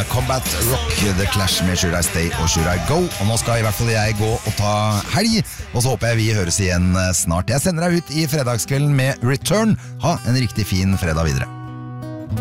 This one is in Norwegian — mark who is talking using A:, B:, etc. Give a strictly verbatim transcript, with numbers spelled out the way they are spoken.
A: Combat Rock, The Clash med Should I Stay og Should I Go. Og nå skal i hvert fall jeg gå og ta helg, og så håper jeg vi høres igjen snart. Jeg sender deg ut i fredagskvelden med Return. Ha en riktig fin fredag videre.